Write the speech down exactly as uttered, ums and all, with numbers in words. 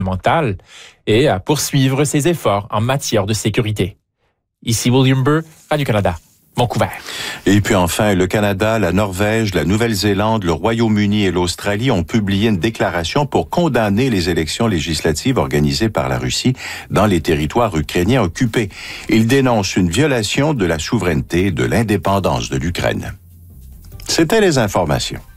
environnementale et à poursuivre ses efforts en matière de sécurité. Ici William Burr, Radio-Canada, Vancouver. Et puis enfin, le Canada, la Norvège, la Nouvelle-Zélande, le Royaume-Uni et l'Australie ont publié une déclaration pour condamner les élections législatives organisées par la Russie dans les territoires ukrainiens occupés. Ils dénoncent une violation de la souveraineté et de l'indépendance de l'Ukraine. C'était les informations.